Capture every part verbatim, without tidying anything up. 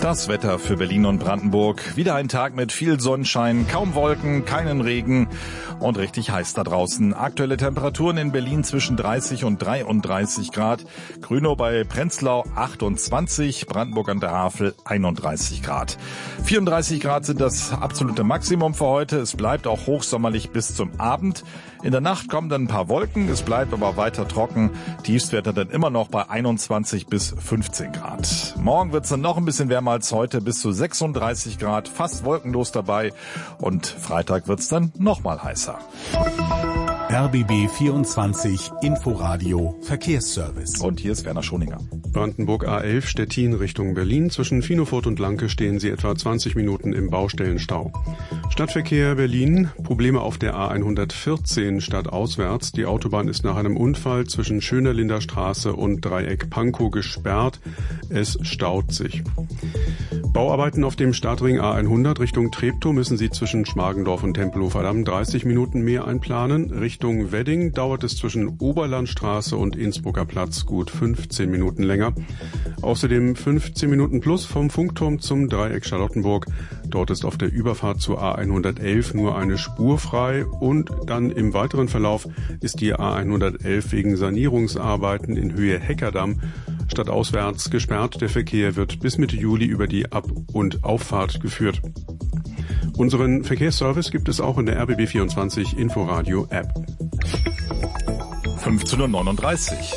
Das Wetter für Berlin und Brandenburg. Wieder ein Tag mit viel Sonnenschein, kaum Wolken, keinen Regen und richtig heiß da draußen. Aktuelle Temperaturen in Berlin zwischen dreißig und dreiunddreißig Grad. Grünow bei Prenzlau achtundzwanzig, Brandenburg an der Havel einunddreißig Grad. vierunddreißig Grad sind das absolute Maximum für heute. Es bleibt auch hochsommerlich bis zum Abend. In der Nacht kommen dann ein paar Wolken, es bleibt aber weiter trocken. Tiefstwerte dann immer noch bei einundzwanzig bis fünfzehn Grad. Morgen wird es dann noch ein bisschen wärmer als heute, bis zu sechsunddreißig Grad, fast wolkenlos dabei. Und Freitag wird es dann noch mal heißer. R B B vierundzwanzig Inforadio Verkehrsservice. Und hier ist Werner Schoninger. Brandenburg A elf Stettin Richtung Berlin. Zwischen Finofurt und Lanke stehen Sie etwa zwanzig Minuten im Baustellenstau. Stadtverkehr Berlin. Probleme auf der A hundertvierzehn stadtauswärts. Die Autobahn ist nach einem Unfall zwischen Schönerlinder Straße und Dreieck Pankow gesperrt. Es staut sich. Bauarbeiten auf dem Stadtring A hundert Richtung Treptow müssen Sie zwischen Schmargendorf und Tempelhofer Damm dreißig Minuten mehr einplanen. Richtung Wedding dauert es zwischen Oberlandstraße und Innsbrucker Platz gut fünfzehn Minuten länger. Außerdem fünfzehn Minuten plus vom Funkturm zum Dreieck Charlottenburg. Dort ist auf der Überfahrt zur A hundertelf nur eine Spur frei und dann im weiteren Verlauf ist die A hundertelf wegen Sanierungsarbeiten in Höhe Heckerdamm stadtauswärts gesperrt. Der Verkehr wird bis Mitte Juli über die Ab- und Auffahrt geführt. Unseren Verkehrsservice gibt es auch in der R B B vierundzwanzig Inforadio App. fünfzehn Uhr neununddreißig.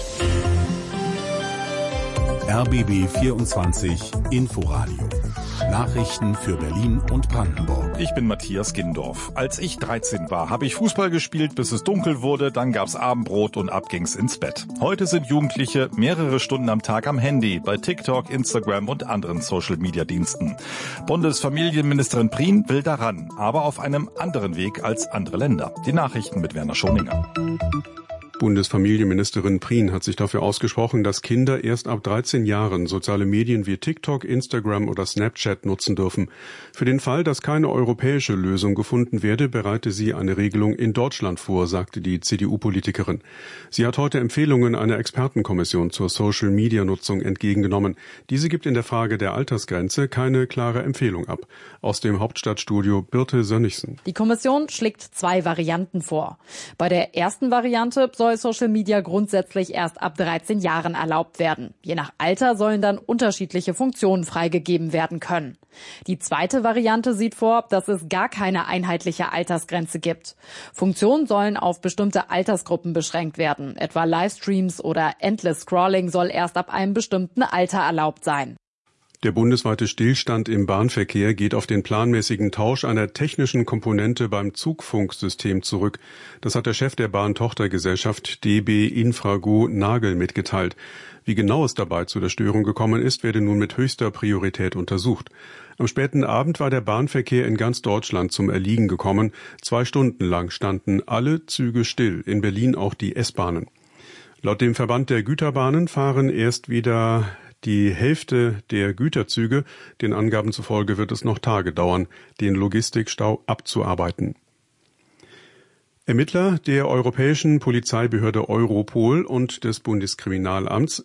R B B vierundzwanzig Inforadio. Nachrichten für Berlin und Brandenburg. Ich bin Matthias Gindorf. Als ich dreizehn war, habe ich Fußball gespielt, bis es dunkel wurde, dann gab's Abendbrot und ab ging's ins Bett. Heute sind Jugendliche mehrere Stunden am Tag am Handy, bei TikTok, Instagram und anderen Social-Media-Diensten. Bundesfamilienministerin Prien will daran, aber auf einem anderen Weg als andere Länder. Die Nachrichten mit Werner Schoninger. Bundesfamilienministerin Prien hat sich dafür ausgesprochen, dass Kinder erst ab dreizehn Jahren soziale Medien wie TikTok, Instagram oder Snapchat nutzen dürfen. Für den Fall, dass keine europäische Lösung gefunden werde, bereite sie eine Regelung in Deutschland vor, sagte die C D U-Politikerin. Sie hat heute Empfehlungen einer Expertenkommission zur Social-Media-Nutzung entgegengenommen. Diese gibt in der Frage der Altersgrenze keine klare Empfehlung ab. Aus dem Hauptstadtstudio Birte Sönnigsen. Die Kommission schlägt zwei Varianten vor. Bei der ersten Variante soll Social Media grundsätzlich erst ab dreizehn Jahren erlaubt werden. Je nach Alter sollen dann unterschiedliche Funktionen freigegeben werden können. Die zweite Variante sieht vor, dass es gar keine einheitliche Altersgrenze gibt. Funktionen sollen auf bestimmte Altersgruppen beschränkt werden. Etwa Livestreams oder Endless Scrolling soll erst ab einem bestimmten Alter erlaubt sein. Der bundesweite Stillstand im Bahnverkehr geht auf den planmäßigen Tausch einer technischen Komponente beim Zugfunksystem zurück. Das hat der Chef der Bahntochtergesellschaft D B Infrago Nagel mitgeteilt. Wie genau es dabei zu der Störung gekommen ist, werde nun mit höchster Priorität untersucht. Am späten Abend war der Bahnverkehr in ganz Deutschland zum Erliegen gekommen. Zwei Stunden lang standen alle Züge still, in Berlin auch die S-Bahnen. Laut dem Verband der Güterbahnen fahren erst wieder die Hälfte der Güterzüge. Den Angaben zufolge wird es noch Tage dauern, den Logistikstau abzuarbeiten. Ermittler der europäischen Polizeibehörde Europol und des Bundeskriminalamts